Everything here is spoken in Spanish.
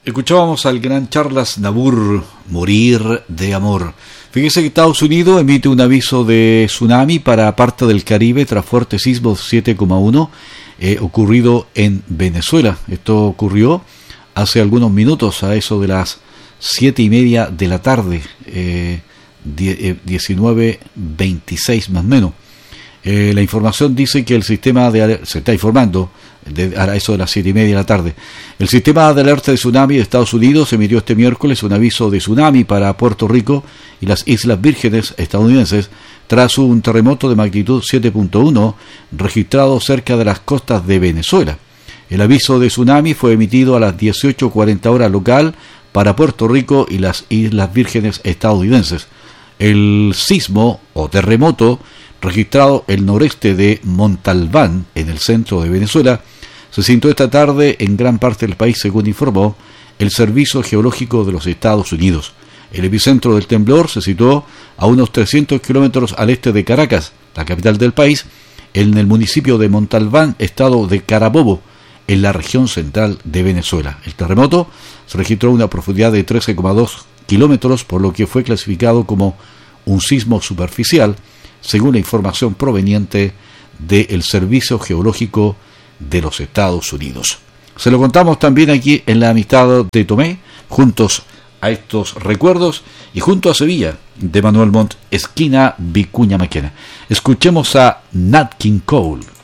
Escuchábamos al gran Charles Nabur, Morir de Amor. Fíjese que Estados Unidos emite un aviso de tsunami para parte del Caribe tras fuerte sismo 7,1 ocurrido en Venezuela. Esto ocurrió hace algunos minutos, a eso de las 7:30 de la tarde, 19:26 más o menos. La información dice que el sistema se está informando a eso de las 7:30 de la tarde. El sistema de alerta de tsunami de Estados Unidos emitió este miércoles un aviso de tsunami para Puerto Rico y las Islas Vírgenes estadounidenses tras un terremoto de magnitud 7.1 registrado cerca de las costas de Venezuela. El aviso de tsunami fue emitido a las 18:40 horas local para Puerto Rico y las Islas Vírgenes estadounidenses. El sismo o terremoto registrado el noreste de Montalbán, en el centro de Venezuela, se sintió esta tarde en gran parte del país, según informó el Servicio Geológico de los Estados Unidos. El epicentro del temblor se situó a unos 300 kilómetros al este de Caracas, la capital del país, en el municipio de Montalbán, estado de Carabobo, en la región central de Venezuela. El terremoto se registró a una profundidad de 13,2 kilómetros, por lo que fue clasificado como un sismo superficial, según la información proveniente del Servicio Geológico de los Estados Unidos. Se lo contamos también aquí en la Amistad de Tomé, juntos a estos recuerdos y junto a Sevilla, de Manuel Montt, esquina Vicuña Maquena. Escuchemos a Nat King Cole.